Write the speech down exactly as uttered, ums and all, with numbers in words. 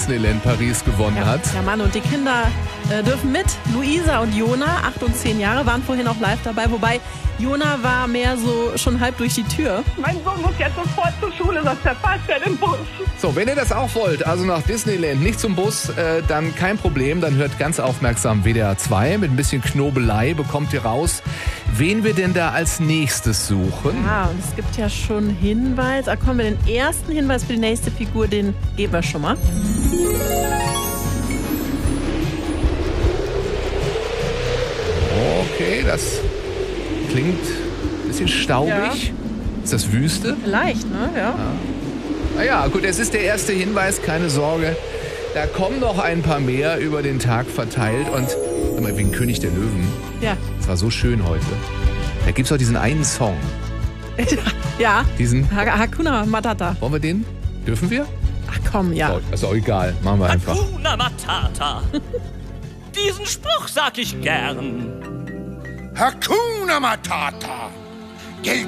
Disneyland Paris gewonnen Ja, hat. ja, Mann, und die Kinder äh, dürfen mit. Luisa und Jona, acht und zehn Jahre, waren vorhin auch live dabei. Wobei, Jona war mehr so schon halb durch die Tür. Mein Sohn muss jetzt sofort zur Schule, sonst verpasst er den Bus. So, wenn ihr das auch wollt, also nach Disneyland, nicht zum Bus, äh, dann kein Problem. Dann hört ganz aufmerksam W D R zwei. Mit ein bisschen Knobelei bekommt ihr raus, wen wir denn da als nächstes suchen. Ja, und es gibt ja schon Hinweis. Da kommen wir den ersten Hinweis für die nächste Figur, den geben wir schon mal. Okay, das klingt ein bisschen staubig. Ja. Ist das Wüste? Vielleicht, ne? Ja. Naja, gut, es ist der erste Hinweis, keine Sorge. Da kommen noch ein paar mehr über den Tag verteilt. Und sag mal, wegen König der Löwen, Ja. das war so schön heute. Da gibt's doch diesen einen Song. Ja. Diesen, Ha- Hakuna Matata. wollen wir den? Dürfen wir? Ach komm, ja. Oh, ist auch egal, machen wir einfach. Hakuna Matata. Diesen Spruch sag ich gern. Hakuna Matata.